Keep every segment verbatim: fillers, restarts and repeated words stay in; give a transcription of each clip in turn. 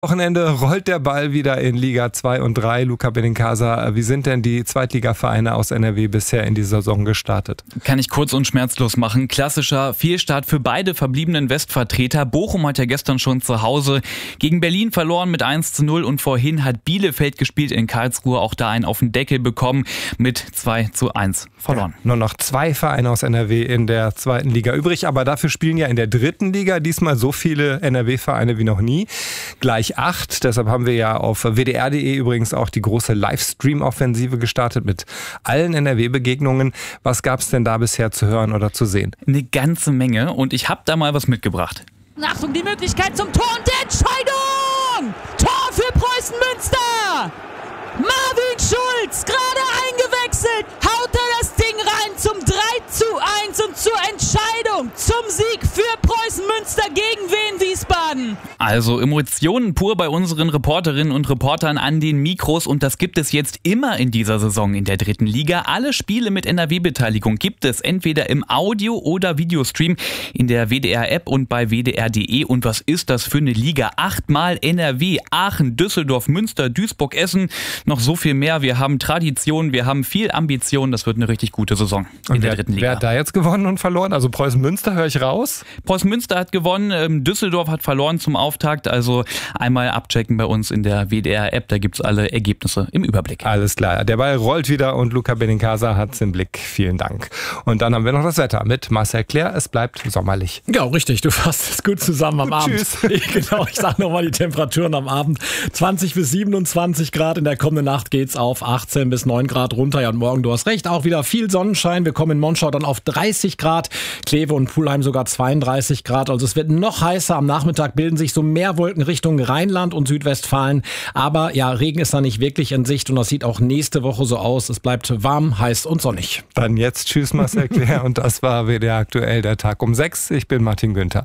Wochenende rollt der Ball wieder in Liga zwei und drei. Luca Benincasa, wie sind denn die Zweitligavereine aus N R W bisher in die Saison gestartet? Kann ich kurz und schmerzlos machen. Klassischer Fehlstart für beide verbliebenen Westvertreter. Bochum hat ja gestern schon zu Hause gegen Berlin verloren mit eins zu null und vorhin hat Bielefeld gespielt in Karlsruhe. Auch da einen auf den Deckel bekommen mit zwei zu eins verloren. Ja, nur noch zwei Vereine aus N R W in der zweiten Liga übrig, aber dafür spielen ja in der dritten Liga diesmal so viele N R W-Vereine wie noch nie. Gleich acht. Deshalb haben wir ja auf W D R punkt de übrigens auch die große Livestream-Offensive gestartet mit allen N R W-Begegnungen. Was gab es denn da bisher zu hören oder zu sehen? Eine ganze Menge und ich habe da mal was mitgebracht. Achtung, die Möglichkeit zum Tor und der Entscheidung! Tor für Preußen Münster! Marvin Schulz, gerade eingewechselt, haut er das Ding rein zum drei zu eins und zur Entscheidung, zum Sieg für Preußen Münster gegen Wien Wiesbaden. Also Emotionen pur bei unseren Reporterinnen und Reportern an den Mikros und das gibt es jetzt immer in dieser Saison in der dritten Liga. Alle Spiele mit N R W-Beteiligung gibt es entweder im Audio- oder Videostream in der W D R-App und bei W D R punkt de. Und was ist das für eine Liga? Achtmal N R W, Aachen, Düsseldorf, Münster, Duisburg, Essen, noch so viel mehr. Wir haben Tradition, wir haben viel Ambition. Das wird eine richtig gute Saison in und der wer, dritten Liga. Wer hat da jetzt gewonnen und verloren? Also Preußen Münster, höre ich raus? Preußen Münster hat gewonnen, Düsseldorf hat verloren zum Auftakt. Also einmal abchecken bei uns in der W D R-App. Da gibt es alle Ergebnisse im Überblick. Alles klar. Der Ball rollt wieder und Luca Benincasa hat es im Blick. Vielen Dank. Und dann haben wir noch das Wetter mit Marcel Claire. Es bleibt sommerlich. Ja, richtig. Du fasst es gut zusammen am Abend. Tschüss. Genau, ich sage nochmal die Temperaturen am Abend. zwanzig bis siebenundzwanzig Grad. In der kommenden Nacht geht's auf achtzehn bis neun Grad runter. Ja, und morgen, du hast recht, auch wieder viel Sonnenschein. Wir kommen in Monschau dann auf dreißig Grad. Kleve und Pulheim sogar zweiunddreißig Grad. Also es wird noch heißer. Am Nachmittag bilden sich so mehr Wolken Richtung Rheinland und Südwestfalen. Aber ja, Regen ist da nicht wirklich in Sicht und das sieht auch nächste Woche so aus. Es bleibt warm, heiß und sonnig. Dann jetzt tschüss Marcel Claire und das war W D R aktuell, der Tag um sechs. Ich bin Martin Günther.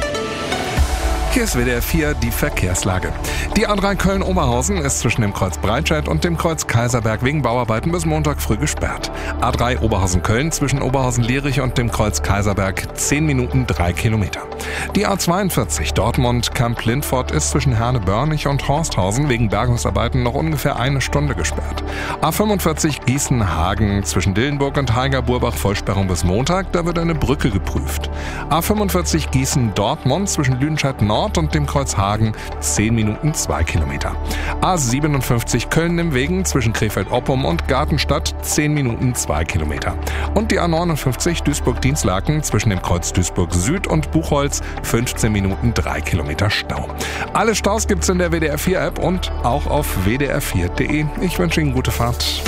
Hier ist W D R vier die Verkehrslage. Die A drei Köln-Oberhausen ist zwischen dem Kreuz Breitscheid und dem Kreuz Kaiserberg wegen Bauarbeiten bis Montag früh gesperrt. A drei Oberhausen-Köln zwischen Oberhausen-Lierich und dem Kreuz Kaiserberg zehn Minuten drei Kilometer. Die A zweiundvierzig Dortmund-Kamp-Lindfort ist zwischen Herne-Börnich und Horsthausen wegen Bergungsarbeiten noch ungefähr eine Stunde gesperrt. A fünfundvierzig Gießen-Hagen zwischen Dillenburg und Heiger-Burbach Vollsperrung bis Montag, da wird eine Brücke geprüft. A fünfundvierzig Gießen-Dortmund zwischen Lüdenscheid-Nord und dem Kreuz Hagen zehn Minuten zwei Kilometer. A siebenundfünfzig Köln-Nimwegen zwischen Krefeld-Oppum und Gartenstadt zehn Minuten zwei Kilometer. Und die A neunundfünfzig Duisburg-Dienstlaken zwischen dem Kreuz Duisburg Süd und Buchholz fünfzehn Minuten drei Kilometer Stau. Alle Staus gibt's in der W D R vier App und auch auf W D R vier punkt de. Ich wünsche Ihnen gute Fahrt.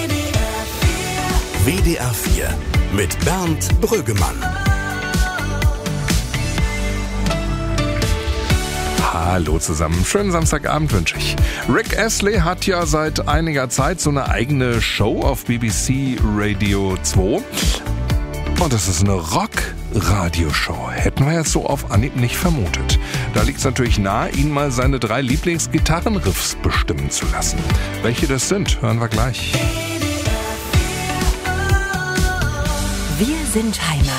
W D R vier mit Bernd Brüggemann. Hallo zusammen, schönen Samstagabend wünsche ich. Rick Astley hat ja seit einiger Zeit so eine eigene Show auf B B C Radio zwei. Und das ist eine Rock-Radioshow. Hätten wir jetzt so auf Anhieb nicht vermutet. Da liegt es natürlich nahe, ihn mal seine drei Lieblingsgitarrenriffs bestimmen zu lassen. Welche das sind, hören wir gleich. Wir sind Heimat.